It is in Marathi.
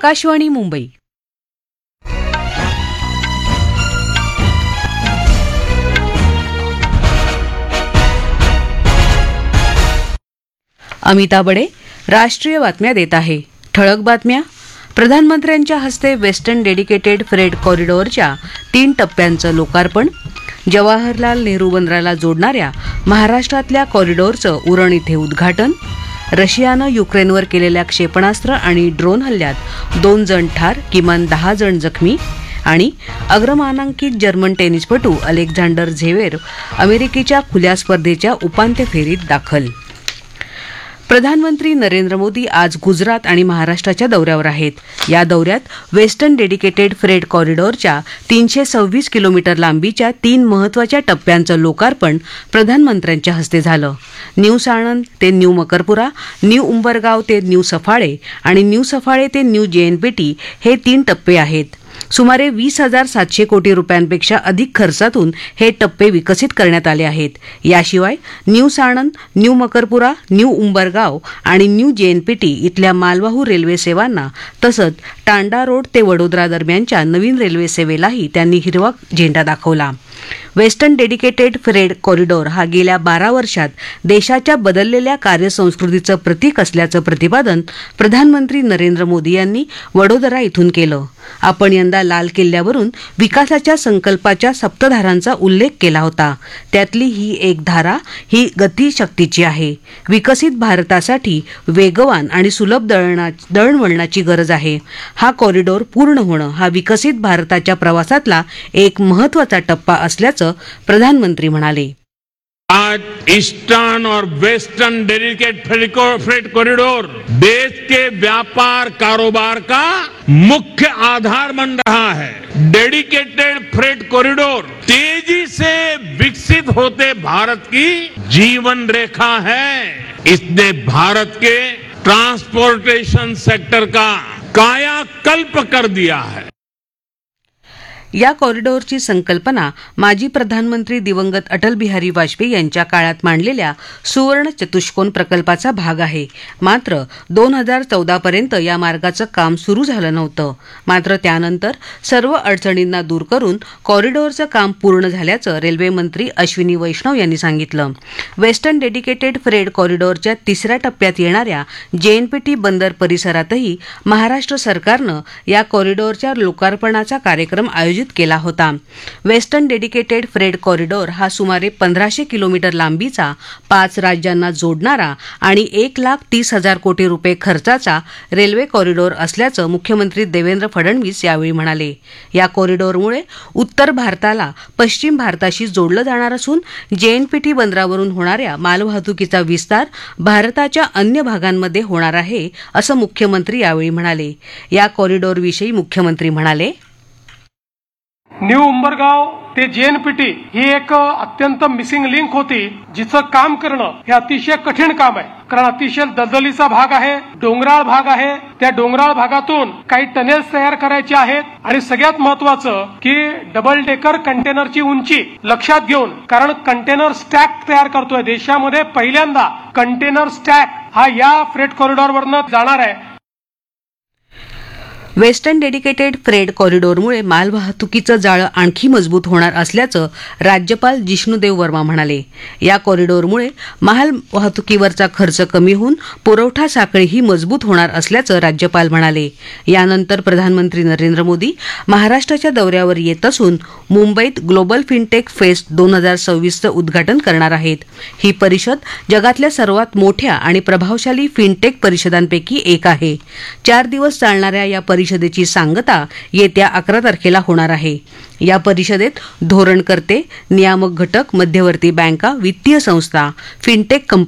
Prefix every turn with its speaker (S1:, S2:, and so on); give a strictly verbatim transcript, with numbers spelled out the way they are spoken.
S1: आकाशवाणी मुंबई. अमिता बडे राष्ट्रीय बातम्या देत आहे. ठळक बातम्या. प्रधानमंत्र्यांच्या हस्ते वेस्टर्न डेडिकेटेड फ्रेट कॉरिडॉरच्या तीन टप्प्यांचं लोकार्पण. जवाहरलाल नेहरू बंदराला जोडणाऱ्या महाराष्ट्रातल्या कॉरिडॉरचं उरण इथे उद्घाटन. रशियानं युक्रेनवर केलेल्या क्षेपणास्त्र आणि ड्रोन हल्ल्यात दोन जण ठार, किमान दहा जण जखमी. आणि अग्रमानांकित जर्मन टेनिसपटू अलेक्झांडर झेवेर अमेरिकेच्या खुल्या स्पर्धेच्या उपांत्य फेरीत दाखल. प्रधानमंत्री नरेंद्र मोदी आज गुजरात आणि महाराष्ट्राच्या दौऱ्यावर आहेत. या दौऱ्यात वेस्टर्न डेडिकेटेड फ्रेट कॉरिडॉरच्या तीनशे सव्वीस किलोमीटर लांबीच्या तीन महत्वाच्या टप्प्यांचं लोकार्पण प्रधानमंत्र्यांच्या हस्ते झालं. न्यू साणंद ते न्यू मकरपुरा, न्यू उंबरगाव ते न्यू सफाळे आणि न्यू सफाळे ते न्यू जेएनपीटी हे तीन टप्पे आहेत. सुमारे वीस हजार सातशे कोटी रुपयांपेक्षा अधिक खर्चातून हे टप्पे विकसित करण्यात आले आहेत. याशिवाय new Sanand, new Makarpura, new Umbergaon आणि न्यू जेएनपीटी इथल्या मालवाहू रेल्वे सेवांना तसंच टांडा रोड ते वडोदरा दरम्यानच्या नवीन रेल्वे सेवेलाही त्यांनी हिरवा झेंडा दाखवला. वेस्टर्न डेडिकेटेड फ्रेट कॉरिडॉर हा गेल्या बारा वर्षात देशाच्या बदललेल्या कार्यसंस्कृतीचं प्रतीक असल्याचं प्रतिपादन प्रधानमंत्री नरेंद्र मोदी यांनी वडोदरा इथून केलं. आपण यंदा लाल किल्ल्यावरून विकासाच्या संकल्पाच्या सप्तधारांचा उल्लेख केला होता. त्यातली ही एक धारा ही गतिशक्तीची आहे. विकसित भारतासाठी वेगवान आणि सुलभ दळणा दळणवळणाची गरज आहे. हा कॉरिडॉर पूर्ण होणं हा विकसित भारताच्या प्रवासातला एक महत्वाचा टप्पा असल्याचं प्रधानमंत्री म्हणाले.
S2: आज ईस्टर्न और वेस्टर्न डेडिकेटेड फ्रेट कॉरिडोर देश के व्यापार कारोबार का मुख्य आधार बन रहा है. डेडिकेटेड फ्रेट कॉरिडोर तेजी से विकसित होते भारत की जीवन रेखा है. इसने भारत के ट्रांसपोर्टेशन सेक्टर का कायाकल्प कर दिया है. या कॉरिडॉरची संकल्पना माजी प्रधानमंत्री दिवंगत अटल बिहारी वाजपेयी यांच्या काळात मांडलेल्या सुवर्ण चतुष्कोन प्रकल्पाचा भाग आहे. मात्र दोन हजार चौदा पर्यंत या मार्गाचं काम सुरू झालं नव्हतं. मात्र त्यानंतर सर्व अडचणींना दूर करून कॉरिडॉरचं काम पूर्ण झाल्याचं रेल्वे मंत्री अश्विनी वैष्णव यांनी सांगितलं. वेस्टर्न डेडिकेटेड फ्रेट कॉरिडॉरच्या तिसऱ्या टप्प्यात येणाऱ्या जेएनपीटी बंदर परिसरातही महाराष्ट्र सरकारनं या कॉरिडॉरच्या लोकार्पणाचा कार्यक्रम आयोजित केला होता. वेस्टर्न डेडिकेटेड फ्रेट कॉरिडॉर हा सुमारे पंधराशे किलोमीटर लांबीचा, पाच राज्यांना जोडणारा आणि एक लाख तीस हजार कोटी रुपये खर्चाचा रेल्वे कॉरिडॉर असल्याचं मुख्यमंत्री देवेंद्र फडणवीस यावेळी म्हणाले. या कॉरिडॉरमुळे उत्तर भारताला पश्चिम भारताशी जोडलं जाणार असून जेएनपीटी बंदरावरून होणाऱ्या मालवाहतुकीचा विस्तार भारताच्या अन्य भागांमध्ये होणार आहे असं मुख्यमंत्री यावेळी म्हणाले. या कॉरिडॉरविषयी मुख्यमंत्री म्हणाले.
S3: न्यू उंबरगाव ते जेएनपीटी ही एक अत्यंत मिसिंग लिंक होती, जिचं काम करणं हे अतिशय कठीण काम आहे. कारण अतिशय दलदलीचा भाग आहे, डोंगराळ भाग आहे. त्या डोंगराळ भागातून काही टनेल्स तयार करायचे आहेत आणि सगळ्यात महत्वाचं की डबल डेकर कंटेनरची उंची लक्षात घेऊन, कारण कंटेनर स्टॅक तयार करतोय देशामध्ये पहिल्यांदा कंटेनर स्टॅक हा या फ्रेट कॉरिडॉरवरनं जाणार आहे.
S1: वेस्टर्न डेडिकेटेड फ्रेट कॉरिडॉरमुळे मालवाहतुकीचं जाळं आणखी मजबूत होणार असल्याचं राज्यपाल जिष्णुदेव वर्मा म्हणाले. या कॉरिडॉरमुळे माल वाहतुकीवरचा खर्च कमी होऊन पुरवठा साखळीही मजबूत होणार असल्याचं राज्यपाल म्हणाले. यानंतर प्रधानमंत्री नरेंद्र मोदी महाराष्ट्राच्या दौऱ्यावर येत असून मुंबईत ग्लोबल फिनटेक फेस्ट दोन हजार सव्वीसचं उद्घाटन करणार आहेत. ही परिषद जगातल्या सर्वात मोठ्या आणि प्रभावशाली फिनटेक परिषदांपैकी एक आहे. चार दिवस चालणाऱ्या या परिषदेची सांगता येत्या अकरा तारखेला होणार आहे. या परिषदेत धोरणकर्ते, नियामक घटक, मध्यवर्ती बँका, वित्तीय संस्था, फिनटेक कंपनी